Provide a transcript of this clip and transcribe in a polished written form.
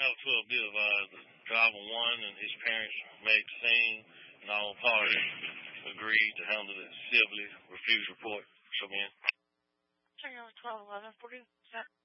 House 12 did advise that driver one and his parents made the scene, and all parties agreed to handle it civilly. Refuse report. So, man. Turn on 1211 40.